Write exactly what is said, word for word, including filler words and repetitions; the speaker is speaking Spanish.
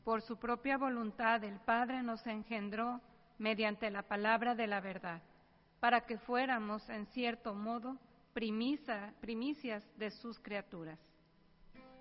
por su propia voluntad el Padre nos engendró mediante la palabra de la verdad, para que fuéramos, en cierto modo, primisa- primicias de sus criaturas.